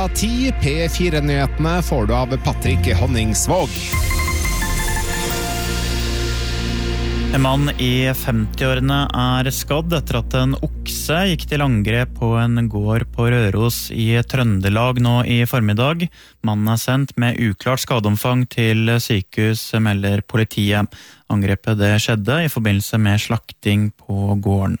10. P4-nyhetene får du av Patrick Honningsvåg. En mann i 50-årene skadd etter at en okse gikk til angrep på en gård på Røros i Trøndelag nå i formiddag. Mannen sendt med uklart skadeomfang til sykehus, melder politiet. Angrepet det skjedde i forbindelse med slakting på gården.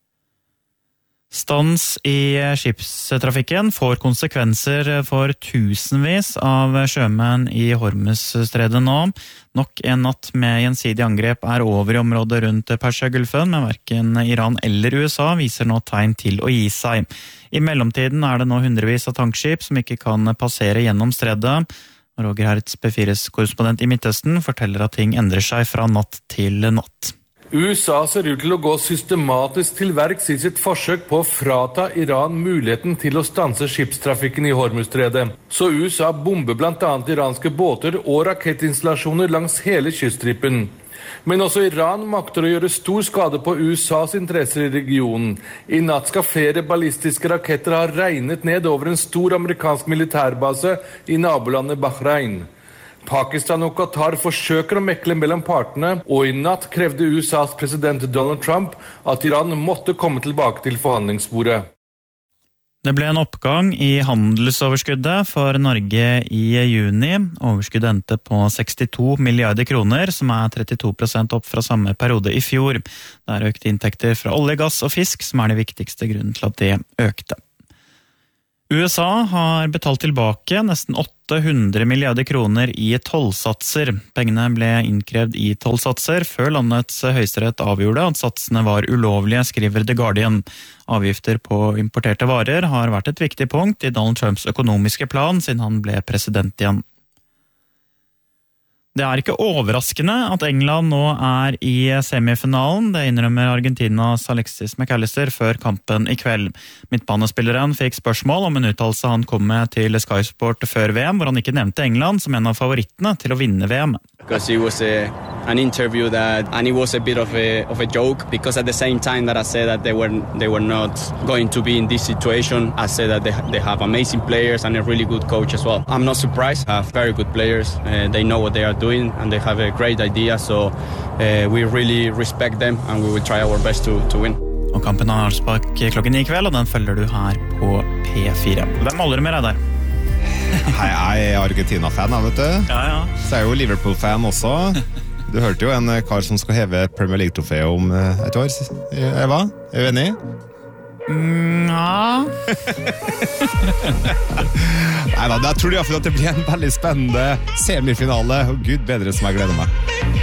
Stans i skipstrafikken får konsekvenser for tusenvis av sjømenn i Hormuzstredet nå. Nok en natt med gjensidig angrep over i området rundt Persjagulfen, men hverken Iran eller USA viser nå tegn til å gi seg. I mellomtiden det nå hundrevis av tankskip som ikke kan passere gjennom stredet. Roger Hertz, P4's korrespondent i Midtøsten, forteller at ting endrer seg fra natt til natt. USA ser ut til å gå systematisk til verks i sitt forsøk på å frata Iran muligheten til å stanse skipstrafikken i Hormuzstredet. Så USA bomber blant annet iranske båter og rakettinstallasjoner langs hele kyststripen. Men også Iran makter å gjøre stor skade på USAs interesser i regionen. I natt skal flere ballistiske raketter ha regnet ned over en stor amerikansk militærbase i nabolandet Bahrain. Pakistan og Qatar forsøker å mekle mellom partene, og i natt krevde USAs president Donald Trump at Iran måtte komme tilbake til forhandlingsbordet. Det ble en oppgang i handelsoverskuddet for Norge i juni. Overskuddet endte på 62 milliarder kroner, som 32% opp fra samme periode i fjor. Det økte inntekter fra olje, gass og fisk, som de viktigste grunnen til at det økte. USA har betalt tilbake nesten 800 milliarder kroner i tollsatser. Pengene ble innkrevd i tollsatser før landets høyesterett avgjorde at satsene var ulovlige, skriver The Guardian. Avgifter på importerte varer har vært et viktig punkt i Donald Trumps økonomiske plan siden han ble president igjen. Det ikke overraskende at England nå i semifinalen. Det innrømmer Argentinas Alexis McAllister før kampen i kveld. Midtbanespilleren fikk spørsmål om en uttalelse han kom med til Sky Sport før VM, hvor han ikke nevnte England som en av favorittene til å vinne VM. Because it was an interview and it was a bit of a joke, because at the same time that I said that they were not going to be in this situation, I said that they have amazing players and a really good coach as well. I'm not surprised. They have very good players. They know what they are doing and they have a great idea, so we really respect them and we will try our best to win. Og kampen Arnsbakk klokken 9 kveld, og den følger du her på P4. Hvem holder du med deg der? Jeg Argentina-fan, vet du. Ja. Så jeg jo Liverpool-fan også. Du hørte jo en kar som skal heve Premier League-trofeet om et år, Eva. Du enig? Ja. Neida, jeg tror i hvert fall at det blir en veldig spennende semifinale, og Gud bedre som jeg gleder meg.